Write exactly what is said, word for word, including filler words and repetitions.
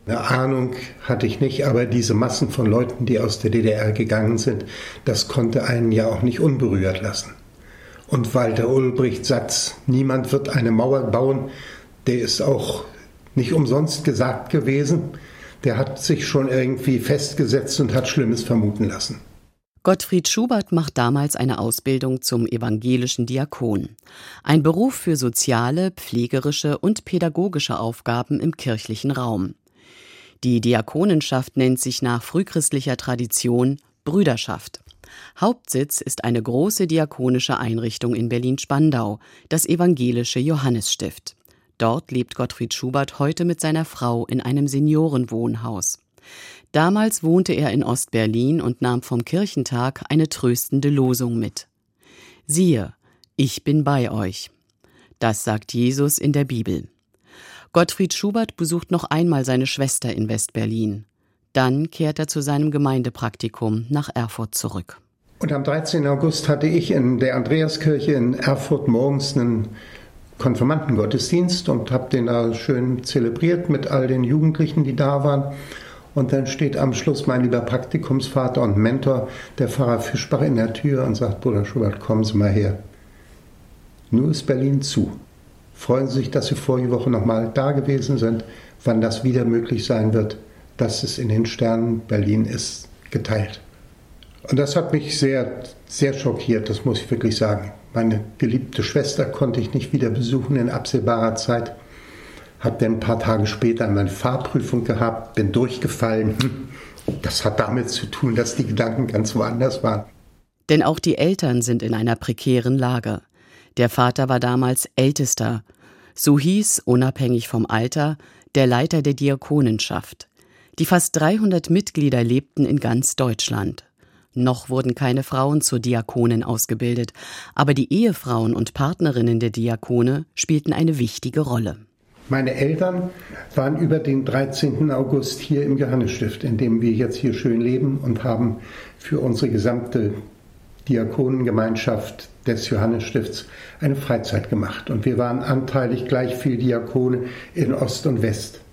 Eine Ahnung hatte ich nicht, aber diese Massen von Leuten, die aus der D D R gegangen sind, das konnte einen ja auch nicht unberührt lassen. Und Walter Ulbrichts Satz, niemand wird eine Mauer bauen, der ist auch nicht umsonst gesagt gewesen. Der hat sich schon irgendwie festgesetzt und hat Schlimmes vermuten lassen. Gottfried Schubert macht damals eine Ausbildung zum evangelischen Diakon. Ein Beruf für soziale, pflegerische und pädagogische Aufgaben im kirchlichen Raum. Die Diakonenschaft nennt sich nach frühchristlicher Tradition Brüderschaft. Hauptsitz ist eine große diakonische Einrichtung in Berlin-Spandau, das evangelische Johannesstift. Dort lebt Gottfried Schubert heute mit seiner Frau in einem Seniorenwohnhaus. Damals wohnte er in Ostberlin und nahm vom Kirchentag eine tröstende Losung mit. Siehe, ich bin bei euch. Das sagt Jesus in der Bibel. Gottfried Schubert besucht noch einmal seine Schwester in Westberlin. Dann kehrt er zu seinem Gemeindepraktikum nach Erfurt zurück. Und am dreizehnten August hatte ich in der Andreaskirche in Erfurt morgens einen Konfirmandengottesdienst und habe den da schön zelebriert mit all den Jugendlichen, die da waren. Und dann steht am Schluss mein lieber Praktikumsvater und Mentor, der Pfarrer Fischbach, in der Tür und sagt, Bruder Schubert, kommen Sie mal her. Nur ist Berlin zu. Freuen Sie sich, dass Sie vorige Woche nochmal da gewesen sind. Wann das wieder möglich sein wird, dass es in den Sternen Berlin ist, geteilt. Und das hat mich sehr, sehr schockiert, das muss ich wirklich sagen. Meine geliebte Schwester konnte ich nicht wieder besuchen in absehbarer Zeit. Habe dann ein paar Tage später meine Fahrprüfung gehabt, bin durchgefallen. Das hat damit zu tun, dass die Gedanken ganz woanders waren. Denn auch die Eltern sind in einer prekären Lage. Der Vater war damals Ältester. So hieß, unabhängig vom Alter, der Leiter der Diakonenschaft. Die fast dreihundert Mitglieder lebten in ganz Deutschland. Noch wurden keine Frauen zur Diakonin ausgebildet, aber die Ehefrauen und Partnerinnen der Diakone spielten eine wichtige Rolle. Meine Eltern waren über den dreizehnten August hier im Johannesstift, in dem wir jetzt hier schön leben, und haben für unsere gesamte Diakonengemeinschaft des Johannesstifts eine Freizeit gemacht. Und wir waren anteilig gleich viel Diakone in Ost und West.